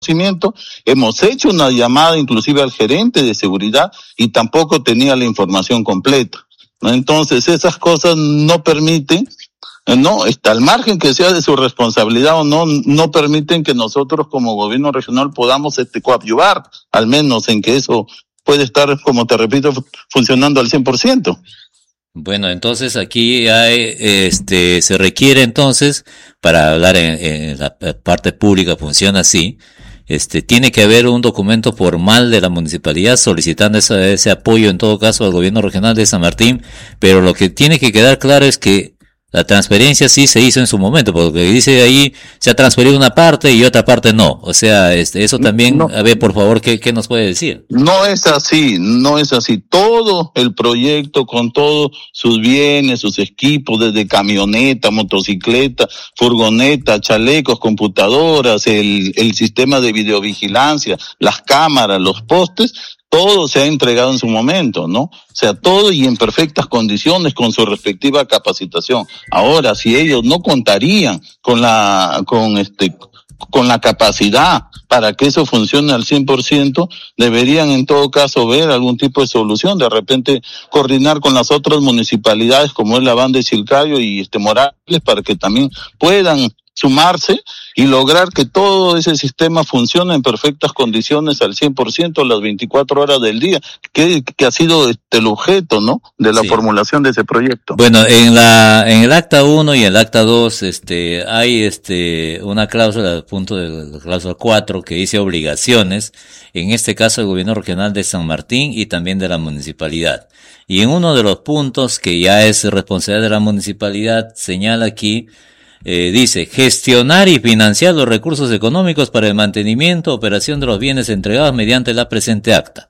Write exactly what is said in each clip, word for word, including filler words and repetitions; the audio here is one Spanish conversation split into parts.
conocimiento, hemos hecho una llamada inclusive al gerente de seguridad y tampoco tenía la información completa, ¿no? Entonces esas cosas no permiten, no, está al margen que sea de su responsabilidad o no, no permiten que nosotros como gobierno regional podamos este coadyuvar, al menos en que eso puede estar, como te repito, funcionando al cien por ciento. Bueno, entonces aquí hay, este, se requiere entonces, para hablar en, en la parte pública funciona así, este, tiene que haber un documento formal de la municipalidad solicitando ese, ese apoyo en todo caso al gobierno regional de San Martín, pero lo que tiene que quedar claro es que la transferencia sí se hizo en su momento, porque dice ahí se ha transferido una parte y otra parte no. O sea, este, eso también, no, a ver, por favor, ¿qué, qué nos puede decir? No es así, no es así. Todo el proyecto con todos sus bienes, sus equipos, desde camioneta, motocicleta, furgoneta, chalecos, computadoras, el, el sistema de videovigilancia, las cámaras, los postes, todo se ha entregado en su momento, ¿no? O sea, todo y en perfectas condiciones con su respectiva capacitación. Ahora, si ellos no contarían con la, con este, con la capacidad para que eso funcione al cien por ciento, deberían en todo caso ver algún tipo de solución, de repente coordinar con las otras municipalidades como es la Banda de Chilcayo y este Morales para que también puedan sumarse y lograr que todo ese sistema funcione en perfectas condiciones al cien por ciento las veinticuatro horas del día, que, que ha sido este, el objeto, ¿no?, de la sí. formulación de ese proyecto. Bueno, en la en el acta uno y el acta dos este hay este una cláusula, punto de la cláusula cuatro, que dice obligaciones, en este caso el gobierno regional de San Martín y también de la municipalidad. Y en uno de los puntos que ya es responsabilidad de la municipalidad, señala aquí, Eh, dice, gestionar y financiar los recursos económicos para el mantenimiento, operación de los bienes entregados mediante la presente acta.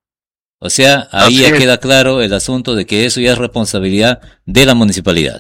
O sea, ahí ya queda claro el asunto de que eso ya es responsabilidad de la municipalidad.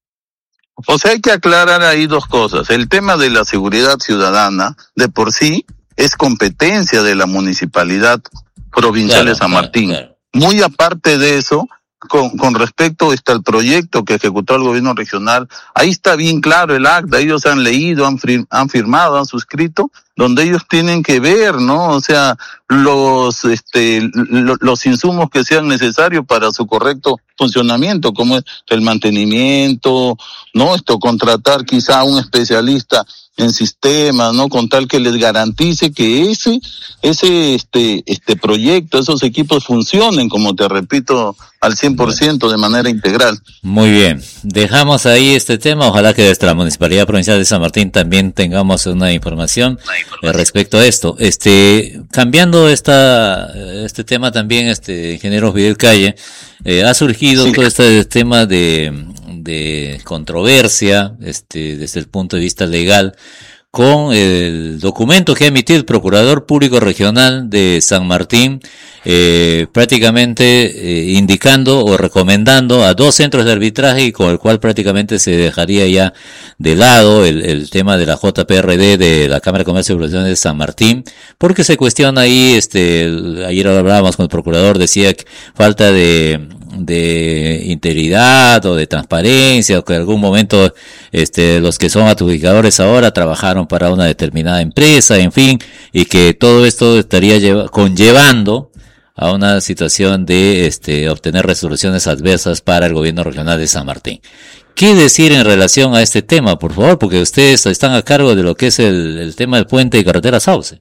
O sea, hay que aclarar ahí dos cosas. El tema de la seguridad ciudadana, de por sí, es competencia de la municipalidad provincial claro, de San Martín. Claro, claro. Muy aparte de eso, Con, con respecto está el proyecto que ejecutó el gobierno regional, ahí está bien claro el acta, ellos han leído, han, fir, han firmado, han suscrito, donde ellos tienen que ver, ¿no? O sea, los, este, lo, los insumos que sean necesarios para su correcto funcionamiento, como es el mantenimiento, ¿no? Esto, contratar quizá a un especialista en sistemas, ¿no? Con tal que les garantice que ese, ese, este, este proyecto, esos equipos funcionen, como te repito, al cien por ciento de manera integral. Muy bien. Dejamos ahí este tema. Ojalá que desde la Municipalidad Provincial de San Martín también tengamos una información, una información. respecto a esto. Este, cambiando esta, este tema también, este, ingeniero Fidel Calle, eh, ha surgido sí. todo este tema de, de controversia, este, desde el punto de vista legal, con el documento que ha emitido el Procurador Público Regional de San Martín, eh, prácticamente eh, indicando o recomendando a dos centros de arbitraje y con el cual prácticamente se dejaría ya de lado el, el tema de la J P R D de la Cámara de Comercio y Producción de San Martín, porque se cuestiona ahí, este, el, ayer hablábamos con el Procurador, decía que falta de de integridad o de transparencia, o que en algún momento este los que son adjudicadores ahora trabajaron para una determinada empresa, en fin, y que todo esto estaría lleva, conllevando a una situación de este obtener resoluciones adversas para el gobierno regional de San Martín. ¿Qué decir en relación a este tema, por favor? Porque ustedes están a cargo de lo que es el, el tema del puente y carretera Sauce.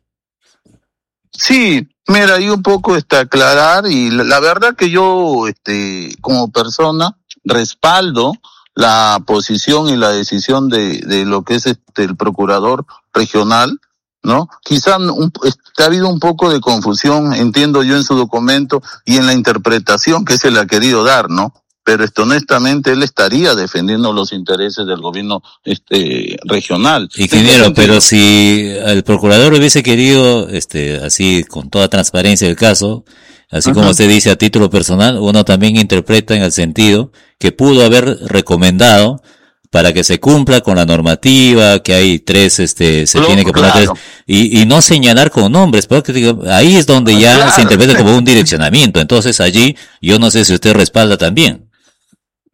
Sí, mira, ahí un poco está aclarar, y la, la verdad que yo, este, como persona, respaldo la posición y la decisión de, de lo que es este, el procurador regional, ¿no? Quizá un, este, ha habido un poco de confusión, entiendo yo, en su documento y en la interpretación que se le ha querido dar, ¿no? Pero esto, honestamente, él estaría defendiendo los intereses del gobierno este regional. Ingeniero, pero si el procurador hubiese querido, este, así, con toda transparencia del caso, así uh-huh. como usted dice a título personal, uno también interpreta en el sentido que pudo haber recomendado para que se cumpla con la normativa, que hay tres, este, se claro, tiene que poner claro. tres, y, y no señalar con nombres, porque digo, ahí es donde ya claro, se interpreta como un direccionamiento. Entonces allí, yo no sé si usted respalda también.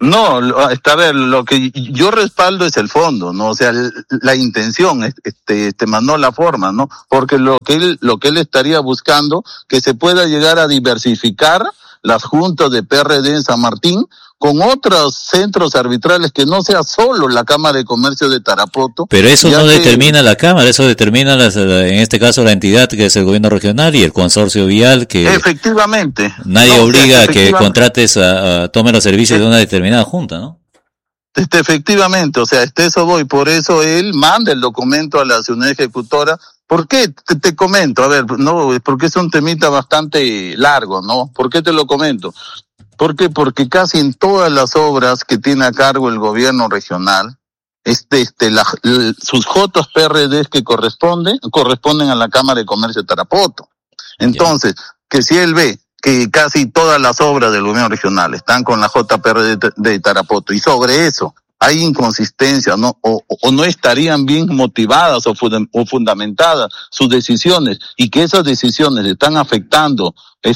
No, lo- está a ver, lo que yo respaldo es el fondo, ¿no? O sea, el- la intención, este, este, más no la forma, ¿no? Porque lo que él, lo que él estaría buscando, que se pueda llegar a diversificar las juntas de P R D en San Martín con otros centros arbitrales, que no sea solo la Cámara de Comercio de Tarapoto. Pero eso ya no que- determina la Cámara, eso determina las, en este caso la entidad que es el gobierno regional y el consorcio vial, que Efectivamente. nadie No, obliga a que efectivamente. contrates a, a tome los servicios de una determinada junta, ¿no? Este, efectivamente, o sea, este eso voy, por eso él manda el documento a la ciudad ejecutora. ¿Por qué? Te, te comento, a ver, no, porque es un temita bastante largo, ¿no? ¿Por qué te lo comento? ¿Por qué? Porque casi en todas las obras que tiene a cargo el gobierno regional, este, este, la, l- sus J P R Ds que corresponden, corresponden a la Cámara de Comercio de Tarapoto. Entonces, que si él ve que casi todas las obras del gobierno regional están con la J P R D de, de Tarapoto, y sobre eso hay inconsistencia, ¿no? O, o, o no estarían bien motivadas o, funda- o fundamentadas sus decisiones, y que esas decisiones están afectando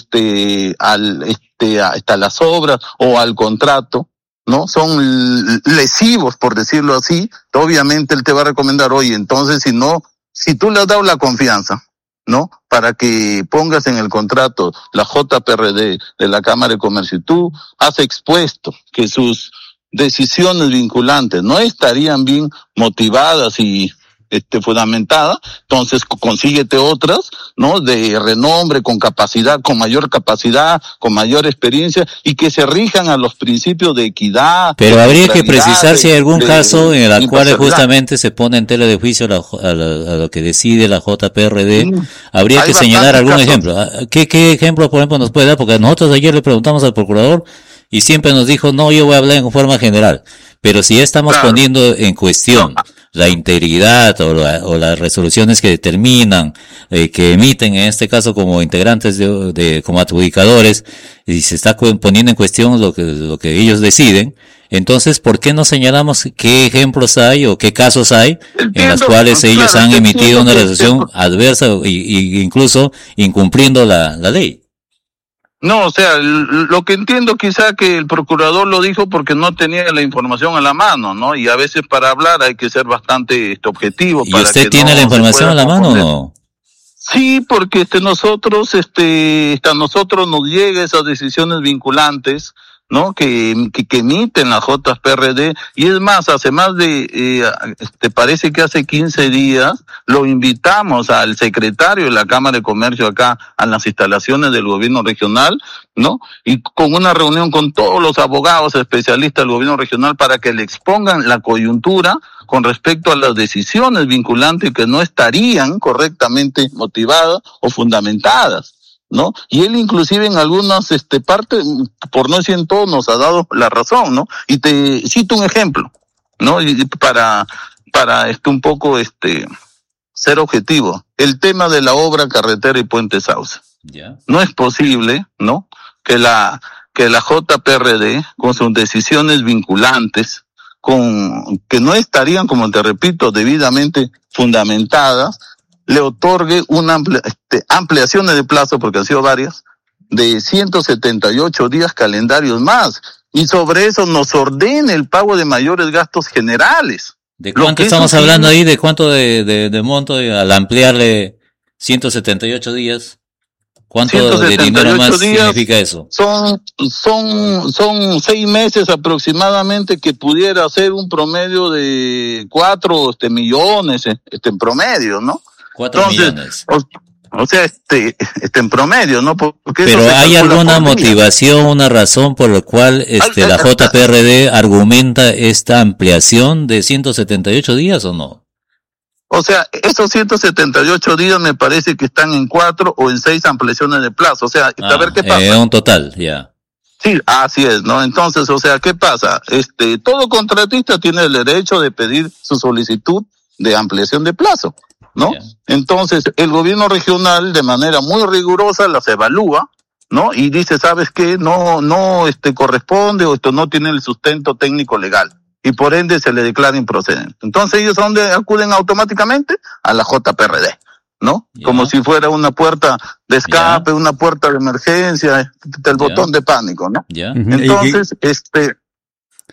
este al este a, hasta las obras o al contrato, ¿no? Son l- lesivos, por decirlo así. Obviamente él te va a recomendar, oye, entonces si no, si tú le has dado la confianza, ¿no? Para que pongas en el contrato la J P R D de la Cámara de Comercio, y tú has expuesto que sus decisiones vinculantes no estarían bien motivadas y este fundamentadas, entonces co- consíguete otras, ¿no? De renombre, con capacidad, con mayor capacidad, con mayor experiencia, y que se rijan a los principios de equidad. Pero de habría que neutralidad, precisar si hay de- algún de caso en el cual imparcialidad. justamente se pone en tela de juicio la jo- a, la- a lo que decide la J P R D. Mm. Habría Hay que señalar bastantes algún casos. ejemplo. Ah, ¿Qué, qué ejemplo, por ejemplo, nos puede dar? Porque nosotros ayer le preguntamos al procurador y siempre nos dijo, no, yo voy a hablar en forma general. Pero si ya estamos Claro. poniendo en cuestión la integridad o, la- o las resoluciones que determinan, eh, que emiten, en este caso como integrantes de, de como adjudicadores, y se está cu- poniendo en cuestión lo que, lo que ellos deciden, entonces, ¿por qué no señalamos qué ejemplos hay o qué casos hay en Entiendo, las cuales claro, ellos han entiendo emitido una que- resolución adversa y, y incluso incumpliendo la, la ley? No, o sea, l- lo que entiendo quizá que el procurador lo dijo porque no tenía la información a la mano, ¿no? Y a veces para hablar hay que ser bastante este, objetivo. ¿Y para usted que tiene no la se información pueda a la mano o confundir. no? Sí, porque este nosotros, este, a nosotros nos llega esas decisiones vinculantes, ¿no? Que, que, que emiten la J P R D, y es más, hace más de, eh, este, parece que hace quince días, lo invitamos al secretario de la Cámara de Comercio acá, a las instalaciones del gobierno regional, ¿no? Y con una reunión con todos los abogados especialistas del gobierno regional para que le expongan la coyuntura con respecto a las decisiones vinculantes que no estarían correctamente motivadas o fundamentadas, ¿no? Y él inclusive en algunas este partes, por no decir en todo, nos ha dado la razón, ¿no? Y te cito un ejemplo, ¿no? Y para para este un poco este ser objetivo, el tema de la obra carretera y puente Sauce. Ya. No es posible, ¿no? Que la que la J P R D con sus decisiones vinculantes, con que no estarían, como te repito, debidamente fundamentadas, le otorgue una amplia, este, ampliaciones de plazo, porque han sido varias, de ciento setenta y ocho días calendarios más, y sobre eso nos ordene el pago de mayores gastos generales. ¿De Lo cuánto que estamos eso hablando tiene- ahí? ¿De cuánto de, de, de monto eh, al ampliarle ciento setenta y ocho días? ¿Cuánto de dinero ciento setenta y ocho más días. significa eso? Son, son, son seis meses aproximadamente, que pudiera ser un promedio de cuatro este, millones, eh, este, en promedio, ¿no? Cuatro Entonces, millones. O, o sea, este, este, en promedio, ¿no? Porque eso Pero se ¿hay calcula alguna por día. motivación, una razón por la cual este, Ay, la ay, J P R D argumenta esta ampliación de ciento setenta y ocho días o no? O sea, esos ciento setenta y ocho días me parece que están en cuatro o en seis ampliaciones de plazo. O sea, Ah, a ver qué pasa. eh, un total, ya. Sí, así es, ¿no? Entonces, o sea, ¿qué pasa? Este, todo contratista tiene el derecho de pedir su solicitud de ampliación de plazo, ¿no? Ya. Entonces, el gobierno regional, de manera muy rigurosa, las evalúa, ¿no? Y dice, ¿sabes qué? No, no, este, corresponde, o esto no tiene el sustento técnico legal, y por ende se le declara improcedente. Entonces, ¿ellos a dónde acuden automáticamente? A la J P R D, ¿no? Ya. Como si fuera una puerta de escape, una puerta de emergencia, el Ya. botón de pánico, ¿no? Ya. Ujú. Entonces, este,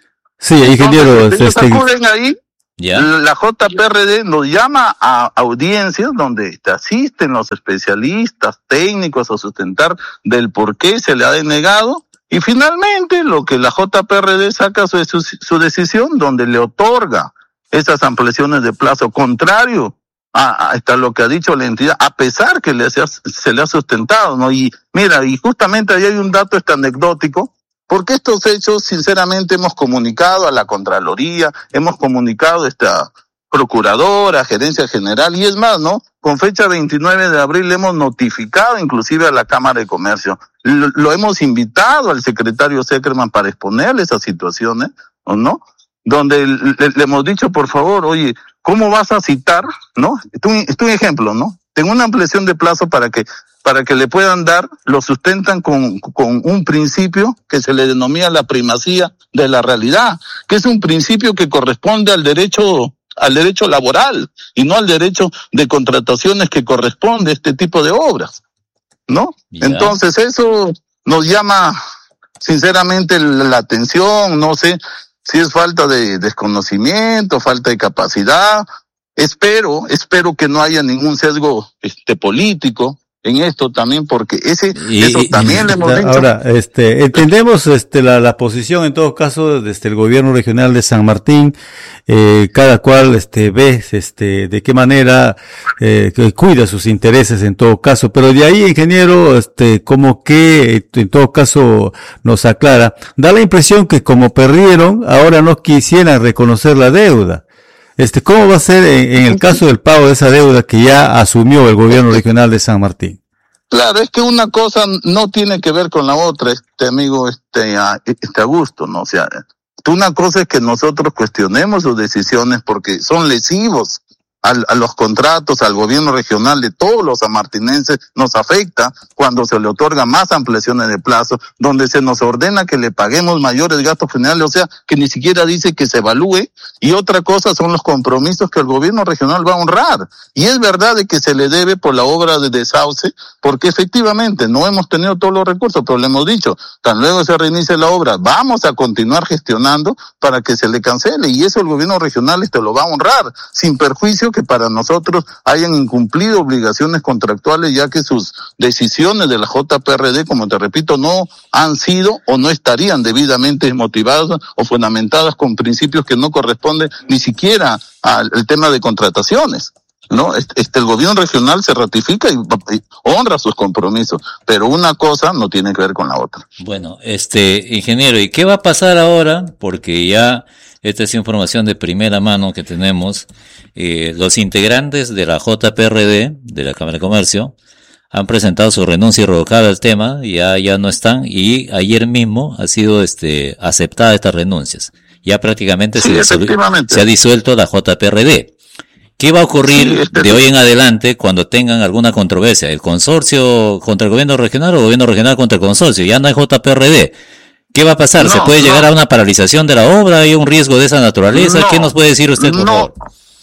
Sí, ingeniero. Entonces, ellos este... acuden ahí. ¿Ya? La J P R D nos llama a audiencias donde te asisten los especialistas técnicos a sustentar del por qué se le ha denegado, y finalmente lo que la J P R D saca su, su, su decisión donde le otorga esas ampliaciones de plazo, contrario a, a hasta lo que ha dicho la entidad, a pesar que le se, se le ha sustentado, ¿no? Y mira, y justamente ahí hay un dato este anecdótico, porque estos hechos, sinceramente, hemos comunicado a la Contraloría, hemos comunicado a esta Procuradora, Gerencia General, y es más, ¿no? Con fecha veintinueve de abril hemos notificado inclusive a la Cámara de Comercio. Lo, lo hemos invitado al secretario Seckerman para exponerle esas situaciones, ¿o no? Donde le, le hemos dicho, por favor, oye, ¿cómo vas a citar, no? Esto es un ejemplo, ¿no? Tengo una ampliación de plazo para que para que le puedan dar, lo sustentan con, con un principio que se le denomina la primacía de la realidad, que es un principio que corresponde al derecho, al derecho laboral, y no al derecho de contrataciones que corresponde a este tipo de obras, ¿no? Yeah. Entonces eso nos llama sinceramente la atención, no sé si es falta de desconocimiento, falta de capacidad. Espero, espero que no haya ningún sesgo este político en esto también, porque ese y, eso también le hemos dicho. Ahora, este, entendemos este la, la posición en todo caso desde el gobierno regional de San Martín, eh, cada cual este ve este de qué manera eh, cuida sus intereses en todo caso, pero de ahí, ingeniero, este como que en todo caso nos aclara, da la impresión que como perdieron, ahora no quisieran reconocer la deuda. Este, ¿cómo va a ser en, en el caso del pago de esa deuda que ya asumió el gobierno regional de San Martín? Claro, es que una cosa no tiene que ver con la otra, este amigo, este, este Augusto, ¿no? O sea, una cosa es que nosotros cuestionemos sus decisiones porque son lesivos al, a los contratos, al gobierno regional de todos los sanmartinenses, nos afecta cuando se le otorga más ampliaciones de plazo, donde se nos ordena que le paguemos mayores gastos generales, o sea, que ni siquiera dice que se evalúe, y otra cosa son los compromisos que el gobierno regional va a honrar. Y es verdad de que se le debe por la obra de desauce, porque efectivamente no hemos tenido todos los recursos, pero le hemos dicho, tan luego se reinicie la obra, vamos a continuar gestionando para que se le cancele, y eso el gobierno regional este lo va a honrar, sin perjuicio que para nosotros hayan incumplido obligaciones contractuales, ya que sus decisiones de la J P R D, como te repito, no han sido o no estarían debidamente motivadas o fundamentadas con principios que no corresponden ni siquiera al, al tema de contrataciones, ¿no? Este, este el gobierno regional se ratifica y, y honra sus compromisos, pero una cosa no tiene que ver con la otra. Bueno, este ingeniero, ¿y qué va a pasar ahora? Porque ya esta es información de primera mano que tenemos. Eh, los integrantes de la J P R D, de la Cámara de Comercio, han presentado su renuncia irrevocable al tema, ya, ya no están, y ayer mismo ha sido este aceptada estas renuncias. Ya prácticamente sí, se, se ha disuelto la J P R D. ¿Qué va a ocurrir sí, este... de hoy en adelante cuando tengan alguna controversia? ¿El consorcio contra el gobierno regional o el gobierno regional contra el consorcio? Ya no hay J P R D. ¿Qué va a pasar? No, ¿se puede no. llegar a una paralización de la obra? ¿Hay un riesgo de esa naturaleza? No, ¿qué nos puede decir usted, por no. favor?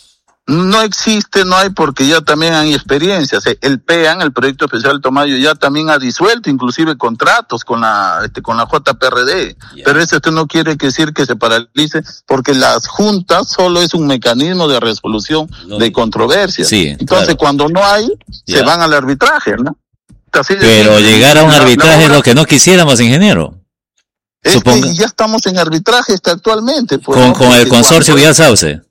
No existe, no hay, porque ya también hay experiencias. El P E A N, el Proyecto Especial Tomayo, ya también ha disuelto inclusive contratos con la este, con la J P R D. Yeah. Pero eso esto no quiere decir que se paralice, porque las juntas solo es un mecanismo de resolución no. de controversias. Sí, Entonces, claro. cuando no hay, yeah. se van al arbitraje, ¿no? Así Pero de, llegar a un arbitraje es lo que no quisiéramos, ingeniero. Es Suponga... que ya estamos en arbitraje este, actualmente. Pues, con, ¿no? con el consorcio Vía Sauce.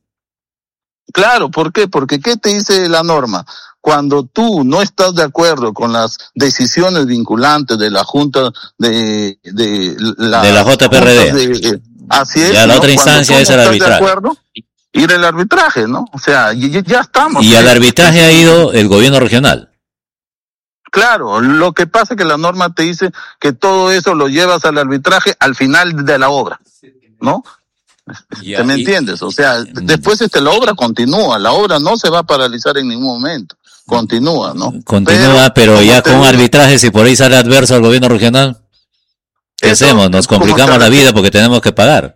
Claro, ¿por qué? Porque ¿qué te dice la norma? Cuando tú no estás de acuerdo con las decisiones vinculantes de la Junta de, de la, de la J P R D. De, eh, así es. Ya la ¿no? otra instancia no es el arbitraje. De acuerdo, ir al arbitraje, ¿no? O sea, ya, ya estamos. Y al arbitraje ha ido el gobierno regional. Claro, lo que pasa es que la norma te dice que todo eso lo llevas al arbitraje al final de la obra, ¿no? ¿Te me entiendes? O sea, después este, la obra continúa, la obra no se va a paralizar en ningún momento, continúa, ¿no? Continúa, pero, pero ya con un arbitraje, si por ahí sale adverso al gobierno regional, ¿qué eso, hacemos? Nos complicamos la vida porque tenemos que pagar.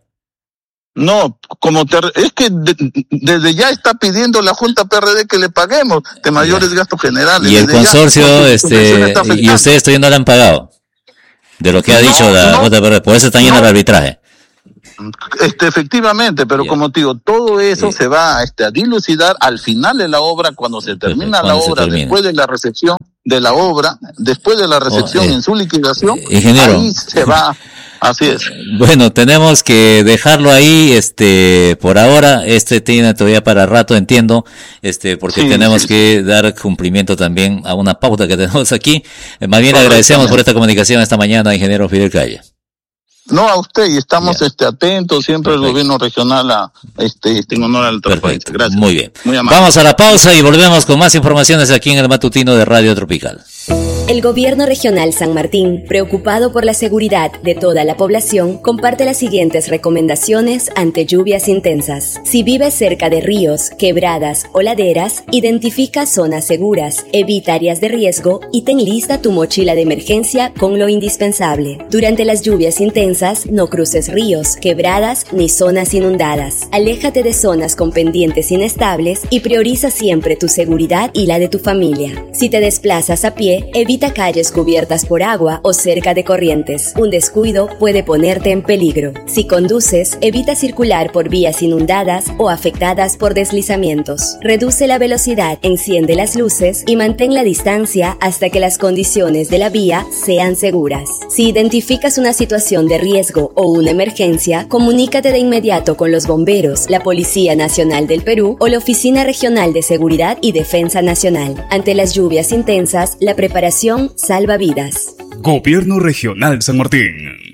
No, como te, es que de, desde ya está pidiendo la Junta P R D que le paguemos de mayores ya. gastos generales. Y el desde consorcio, ya, este, y ustedes todavía no le han pagado, de lo que ha no, dicho la no, Junta P R D, por eso están yendo no. al arbitraje. Este, efectivamente, pero yeah. como te digo, todo eso yeah. se va este, a dilucidar al final de la obra, cuando se termina cuando la obra, después de la recepción de la obra, después de la recepción oh, eh, en su liquidación, ingeniero. Ahí se va. Así es. Bueno, tenemos que dejarlo ahí, este, por ahora, este tiene todavía para rato, entiendo, este, porque sí, tenemos sí, que sí. dar cumplimiento también a una pauta que tenemos aquí. Eh, más bien agradecemos por esta comunicación esta mañana, ingeniero Fidel Calle. No, a usted, y estamos yeah. este, atentos siempre al gobierno regional a, este, este, en honor al transparencia. Gracias. Muy bien. Muy Vamos a la pausa y volvemos con más informaciones aquí en el matutino de Radio Tropical. El Gobierno Regional San Martín, preocupado por la seguridad de toda la población, comparte las siguientes recomendaciones ante lluvias intensas. Si vives cerca de ríos, quebradas o laderas, identifica zonas seguras, evita áreas de riesgo y ten lista tu mochila de emergencia con lo indispensable. Durante las lluvias intensas, no cruces ríos, quebradas ni zonas inundadas. Aléjate de zonas con pendientes inestables y prioriza siempre tu seguridad y la de tu familia. Si te desplazas a pie, evita calles cubiertas por agua o cerca de corrientes. Un descuido puede ponerte en peligro. Si conduces, evita circular por vías inundadas o afectadas por deslizamientos. Reduce la velocidad, enciende las luces y mantén la distancia hasta que las condiciones de la vía sean seguras. Si identificas una situación de riesgo o una emergencia, comunícate de inmediato con los bomberos, la Policía Nacional del Perú o la Oficina Regional de Seguridad y Defensa Nacional. Ante las lluvias intensas, la preparación salva vidas. Gobierno Regional San Martín.